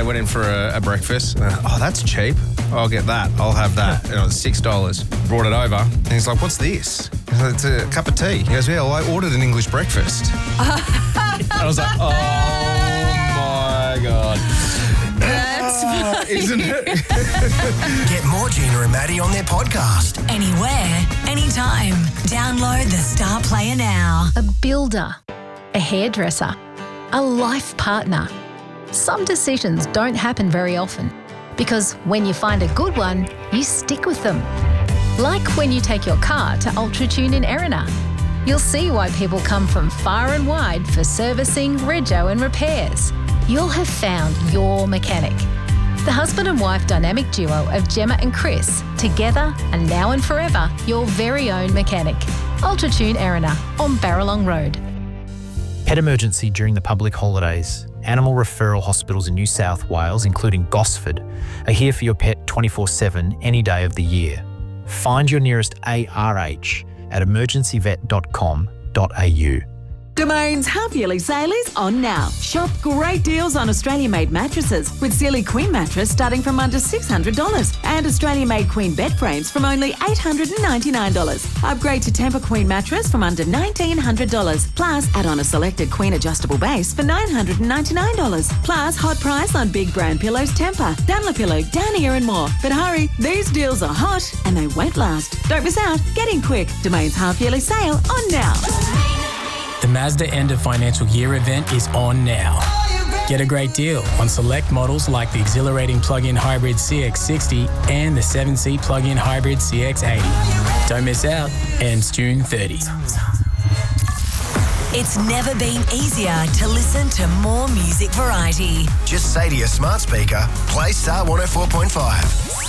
went in for a breakfast. Oh, that's cheap. I'll get that. I'll have that. And it was $6. Brought it over. And he's like, what's this? It's a cup of tea. He goes, yeah, well, I ordered an English breakfast. I was like, oh, my God. That's funny. Isn't it? Get more Gina and Maddie on their podcast. Anywhere, anytime. Download the Star Player now. A builder, a hairdresser, a life partner. Some decisions don't happen very often because when you find a good one, you stick with them. Like when you take your car to UltraTune in Erina. You'll see why people come from far and wide for servicing, rego and repairs. You'll have found your mechanic. The husband and wife dynamic duo of Gemma and Chris, together and now and forever, your very own mechanic. UltraTune Erina on Barralong Road. Pet emergency during the public holidays. Animal referral hospitals in New South Wales, including Gosford, are here for your pet 24/7 any day of the year. Find your nearest ARH at emergencyvet.com.au. Domain's half-yearly sale is on now. Shop great deals on Australian-made mattresses with Sealy Queen mattress starting from under $600 and Australian-made Queen bed frames from only $899. Upgrade to Tempur Queen mattress from under $1,900. Plus, add on a selected Queen adjustable base for $999. Plus, hot price on big brand pillows Tempur, Dunlopillow, Downier and more. But hurry, these deals are hot and they won't last. Don't miss out. Get in quick. Domain's half-yearly sale on now. The Mazda End of Financial Year event is on now. Get a great deal on select models like the exhilarating plug-in hybrid CX-60 and the 7-seat plug-in hybrid CX-80. Don't miss out. Ends June 30. It's never been easier to listen to more music variety. Just say to your smart speaker, play Star 104.5.